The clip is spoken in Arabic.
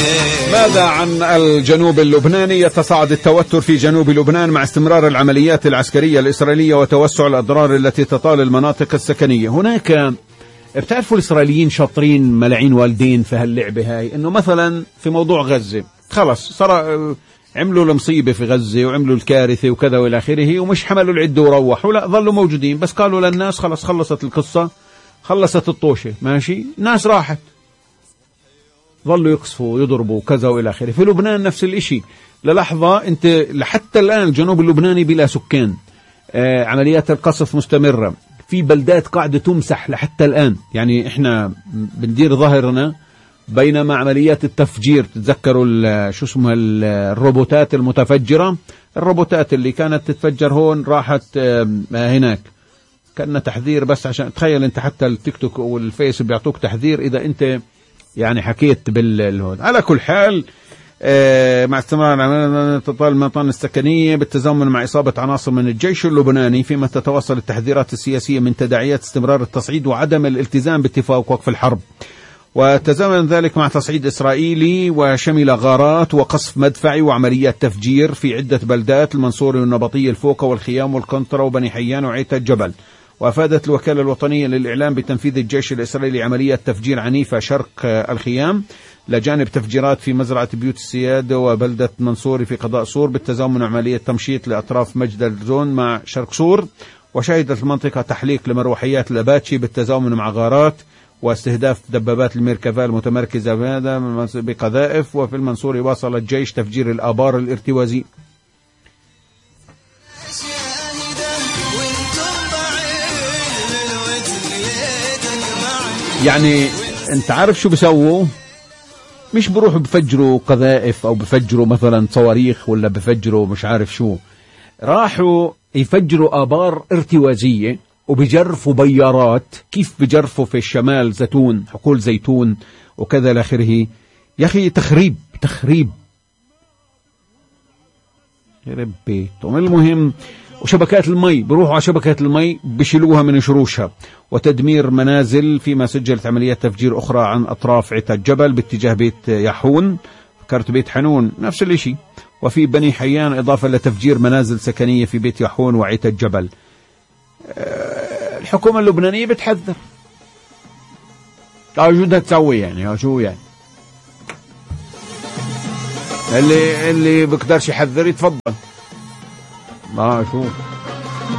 ماذا عن الجنوب اللبناني؟ يتصاعد التوتر في جنوب لبنان مع استمرار العمليات العسكرية الإسرائيلية وتوسع الأضرار التي تطال المناطق السكنية. هناك بتعرفوا الإسرائيليين شاطرين ملاعين والدين في هاللعبة هاي، إنه مثلا في موضوع غزة خلص صار عملوا المصيبة في غزة وعملوا الكارثة وكذا وإلى آخره، ومش حملوا العدة وروحوا، لا ظلوا موجودين، بس قالوا للناس خلص خلصت القصة، خلصت الطوشة، ماشي، الناس راحت، ظلوا يقصفوا ويضربوا كذا وإلى آخره. في لبنان نفس الإشي، للحظة أنت لحتى الآن الجنوب اللبناني بلا سكان، عمليات القصف مستمرة، في بلدات قاعدة تمسح لحتى الآن. يعني إحنا بندير ظهرنا بينما عمليات التفجير، تتذكروا شو اسمها الروبوتات المتفجرة، الروبوتات اللي كانت تتفجر هون راحت هناك، كان تحذير بس عشان تخيل انت، حتى التيك توك والفيس بيعطوك تحذير اذا انت يعني حكيت بالهود. على كل حال مع استمرار عمليات تطال المناطق السكنية بالتزامن مع إصابة عناصر من الجيش اللبناني، فيما تتوصل التحذيرات السياسية من تداعيات استمرار التصعيد وعدم الالتزام باتفاق وقف الحرب، وتزامن ذلك مع تصعيد إسرائيلي وشمل غارات وقصف مدفعي وعمليات تفجير في عدة بلدات، المنصورة والنبطية الفوقة والخيام والقنطرة وبني حيان وعيت الجبل. وأفادت الوكالة الوطنية للإعلام بتنفيذ الجيش الإسرائيلي عملية تفجير عنيفة شرق الخيام، لجانب تفجيرات في مزرعة بيوت السيادة وبلدة منصوري في قضاء صور، بالتزامن عملية تمشيط لأطراف مجد الزون مع شرق صور. وشهدت المنطقة تحليق لمروحيات الأباتشي بالتزامن مع غارات واستهداف دبابات الميركافا المتمركزة بقذائف. وفي المنصوري واصل الجيش تفجير الآبار الارتوازي. يعني انت عارف شو بيسووا؟ مش بروحوا بفجروا قذائف او بفجروا مثلا صواريخ ولا بفجروا مش عارف شو، راحوا يفجروا آبار ارتوازية وبجرفوا بيارات. كيف بجرفوا في الشمال زيتون، حقول زيتون وكذا لاخره. يا اخي تخريب يرب بيتهم. المهم وشبكات المي، بروحوا على شبكات المي بشيلوها من شروشها، وتدمير منازل، فيما سجلت عمليات تفجير أخرى عن أطراف عتا الجبل باتجاه بيت يحون، فكرت بيت حنون نفس الاشي، وفي بني حيان إضافة لتفجير منازل سكنية في بيت يحون وعيت الجبل. الحكومة اللبنانية بتحذر، شو بدها تسوي يعني؟ شو يعني اللي بقدرش يحذر يتفضل. شو